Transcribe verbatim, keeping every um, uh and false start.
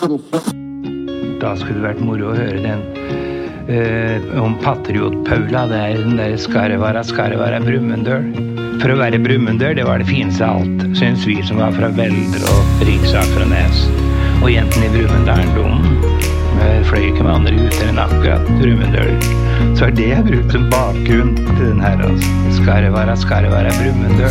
Da skulle det vært moro å høre den uh, om Patriot-Paula, det er den der Skarvara, Skarvara, Brumunddøl. For å være Brumunddøl, det var det fineste av alt, synes vi som var fra Veldre og Riksakrones. Og jentene i Brumunddølen, de fløy ikke med andre gutter enn akkurat Brumunddøl. Så er det jeg brukt som bakgrunn til den her, altså. Skarvara, Skarvara, Brumunddøl.